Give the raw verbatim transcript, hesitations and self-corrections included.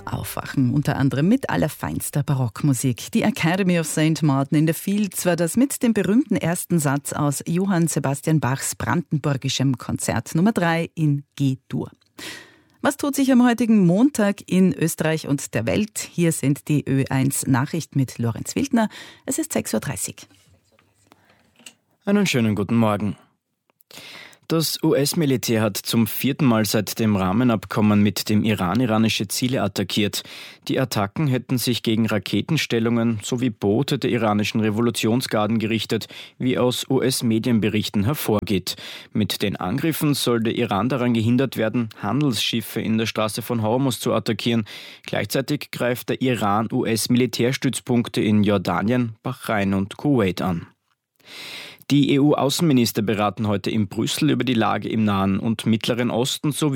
aufwachen, unter anderem mit allerfeinster Barockmusik. Die Academy of Saint Martin in the Fields war das mit dem berühmten ersten Satz aus Johann Sebastian Bachs brandenburgischem Konzert Nummer drei in G-Dur. Was tut sich am heutigen Montag in Österreich und der Welt? Hier sind die Ö eins Nachrichten mit Lorenz Wildner. Es ist sechs Uhr dreißig. Einen schönen guten Morgen. Das U S-Militär hat zum vierten Mal seit dem Rahmenabkommen mit dem Iran iranische Ziele attackiert. Die Attacken hätten sich gegen Raketenstellungen sowie Boote der iranischen Revolutionsgarden gerichtet, wie aus U S-Medienberichten hervorgeht. Mit den Angriffen soll der Iran daran gehindert werden, Handelsschiffe in der Straße von Hormuz zu attackieren. Gleichzeitig greift der Iran U S-Militärstützpunkte in Jordanien, Bahrain und Kuwait an. Die E U-Außenminister beraten heute in Brüssel über die Lage im Nahen und Mittleren Osten sowie